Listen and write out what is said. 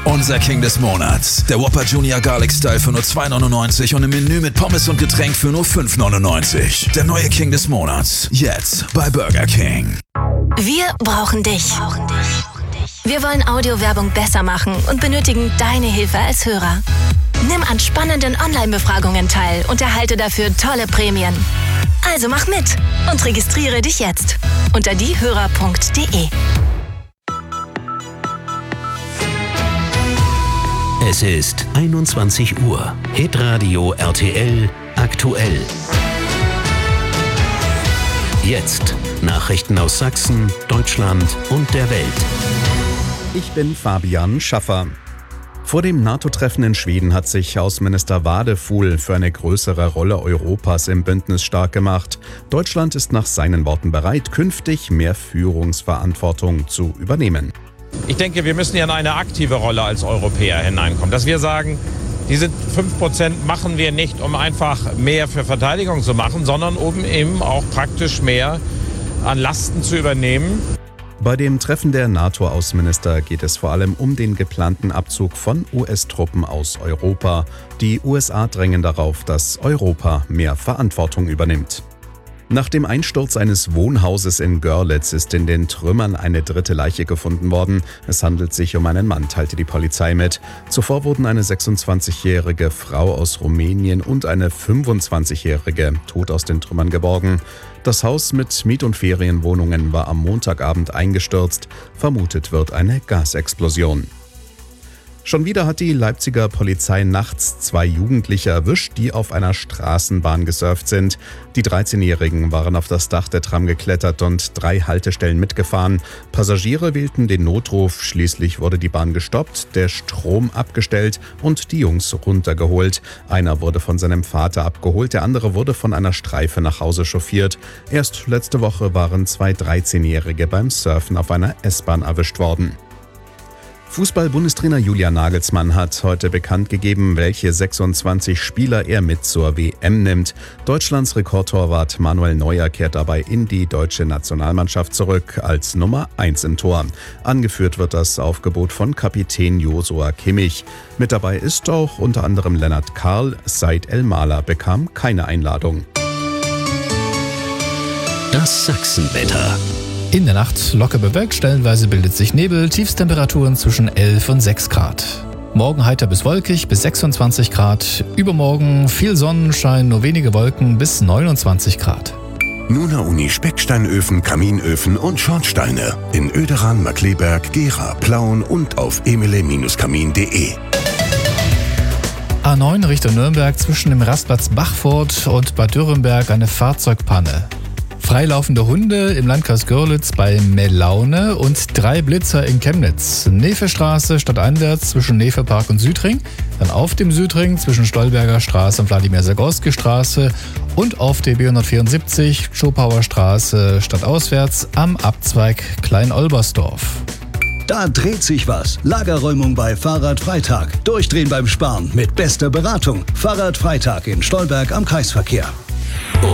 Unser King des Monats. Der Whopper Junior Garlic Style für nur $2,99 und im Menü mit Pommes und Getränk für nur $5,99. Der neue King des Monats. Jetzt bei Burger King. Wir brauchen dich. Wir wollen Audiowerbung besser machen und benötigen deine Hilfe als Hörer. Nimm an spannenden Online-Befragungen teil und erhalte dafür tolle Prämien. Also mach mit und registriere dich jetzt unter diehörer.de. Es ist 21 Uhr. Hitradio RTL aktuell. Jetzt Nachrichten aus Sachsen, Deutschland und der Welt. Ich bin Fabian Schaffer. Vor dem NATO-Treffen in Schweden hat sich Außenminister Wadefuhl für eine größere Rolle Europas im Bündnis stark gemacht. Deutschland ist nach seinen Worten bereit, künftig mehr Führungsverantwortung zu übernehmen. Ich denke, wir müssen ja in eine aktive Rolle als Europäer hineinkommen. Dass wir sagen, diese 5% machen wir nicht, um einfach mehr für Verteidigung zu machen, sondern um eben auch praktisch mehr an Lasten zu übernehmen. Bei dem Treffen der NATO-Außenminister geht es vor allem um den geplanten Abzug von US-Truppen aus Europa. Die USA drängen darauf, dass Europa mehr Verantwortung übernimmt. Nach dem Einsturz eines Wohnhauses in Görlitz ist in den Trümmern eine dritte Leiche gefunden worden. Es handelt sich um einen Mann, teilte die Polizei mit. Zuvor wurden eine 26-jährige Frau aus Rumänien und eine 25-jährige tot aus den Trümmern geborgen. Das Haus mit Miet- und Ferienwohnungen war am Montagabend eingestürzt. Vermutet wird eine Gasexplosion. Schon wieder hat die Leipziger Polizei nachts 2 Jugendliche erwischt, die auf einer Straßenbahn gesurft sind. Die 13-Jährigen waren auf das Dach der Tram geklettert und 3 Haltestellen mitgefahren. Passagiere wählten den Notruf, schließlich wurde die Bahn gestoppt, der Strom abgestellt und die Jungs runtergeholt. Einer wurde von seinem Vater abgeholt, der andere wurde von einer Streife nach Hause chauffiert. Erst letzte Woche waren 2 13-Jährige beim Surfen auf einer S-Bahn erwischt worden. Fußball-Bundestrainer Julian Nagelsmann hat heute bekannt gegeben, welche 26 Spieler er mit zur WM nimmt. Deutschlands Rekordtorwart Manuel Neuer kehrt dabei in die deutsche Nationalmannschaft zurück als Nummer 1 im Tor. Angeführt wird das Aufgebot von Kapitän Joshua Kimmich. Mit dabei ist auch unter anderem Lennart Karl. Said El-Maler bekam keine Einladung. Das Sachsenwetter. In der Nacht locker bewölkt, stellenweise bildet sich Nebel, Tiefstemperaturen zwischen 11 und 6 Grad. Morgen heiter bis wolkig bis 26 Grad, übermorgen viel Sonnenschein, nur wenige Wolken bis 29 Grad. Nuna Uni Specksteinöfen, Kaminöfen und Schornsteine in Oederan, Markkleeberg, Gera, Plauen und auf emile-kamin.de. A9 Richtung Nürnberg zwischen dem Rastplatz Bachfurt und Bad Dürrenberg eine Fahrzeugpanne. Freilaufende Hunde im Landkreis Görlitz bei Melaune und 3 Blitzer in Chemnitz. Nevestraße stadteinwärts zwischen Nevepark und Südring, dann auf dem Südring zwischen Stolberger Straße und Wladimir-Zagorski-Straße und auf der B174 Schopauer Straße stadtauswärts am Abzweig Klein-Olbersdorf. Da dreht sich was. Lagerräumung bei Fahrradfreitag. Durchdrehen beim Sparen mit bester Beratung. Fahrradfreitag in Stolberg am Kreisverkehr.